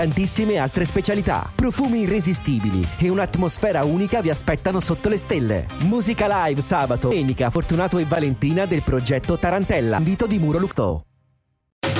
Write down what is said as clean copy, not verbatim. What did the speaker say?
Tantissime altre specialità, profumi irresistibili e un'atmosfera unica vi aspettano sotto le stelle. Musica live sabato, domenica, Fortunato e Valentina del progetto Tarantella, invito di Muro Luxo.